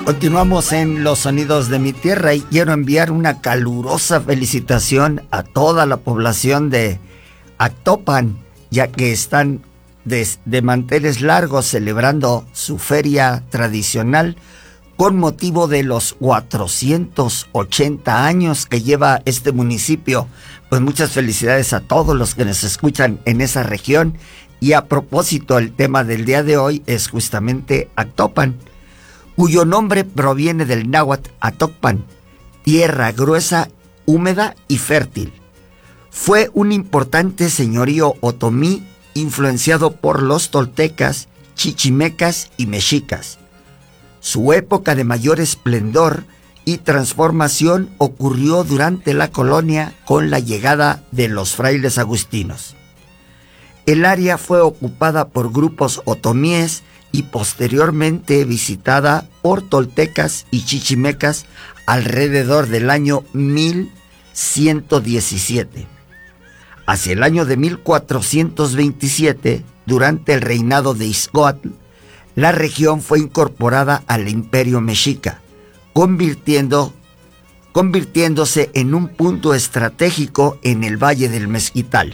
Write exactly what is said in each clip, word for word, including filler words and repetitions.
Continuamos en Los Sonidos de mi Tierra y quiero enviar una calurosa felicitación a toda la población de Actopan, ya que están de, de manteles largos celebrando su feria tradicional con motivo de los cuatrocientos ochenta años que lleva este municipio. Pues muchas felicidades a todos los que nos escuchan en esa región. Y a propósito, el tema del día de hoy es justamente Actopan, cuyo nombre proviene del náhuatl Atocpan, tierra gruesa, húmeda y fértil. Fue un importante señorío otomí influenciado por los toltecas, chichimecas y mexicas. Su época de mayor esplendor y transformación ocurrió durante la colonia con la llegada de los frailes agustinos. El área fue ocupada por grupos otomíes y posteriormente visitada por toltecas y chichimecas alrededor del año mil ciento diecisiete. Hacia el año de mil cuatrocientos veintisiete, durante el reinado de Ixcoatl, la región fue incorporada al Imperio Mexica, convirtiendo, convirtiéndose en un punto estratégico en el Valle del Mezquital.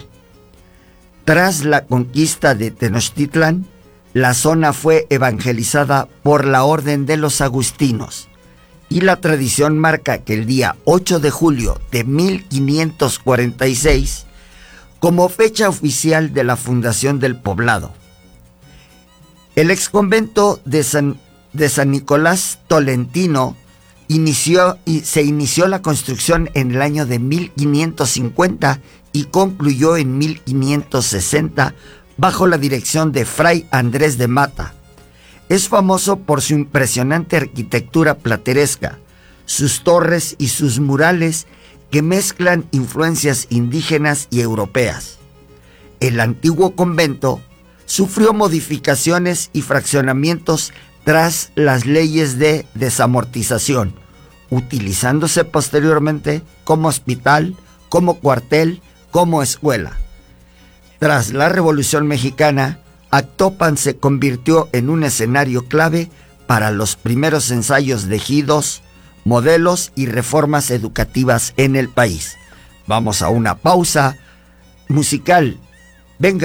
Tras la conquista de Tenochtitlan, la zona fue evangelizada por la Orden de los Agustinos, y la tradición marca que el día ocho de julio de mil quinientos cuarenta y seis, como fecha oficial de la fundación del poblado. El exconvento de San, de San Nicolás Tolentino inició, y se inició la construcción en el año de mil quinientos cincuenta y concluyó en mil quinientos sesenta bajo la dirección de Fray Andrés de Mata. Es famoso por su impresionante arquitectura plateresca, sus torres y sus murales que mezclan influencias indígenas y europeas. El antiguo convento sufrió modificaciones y fraccionamientos tras las leyes de desamortización, utilizándose posteriormente como hospital, como cuartel, como escuela. Tras la Revolución Mexicana, Actopan se convirtió en un escenario clave para los primeros ensayos de ejidos, modelos y reformas educativas en el país. Vamos a una pausa musical. Venga.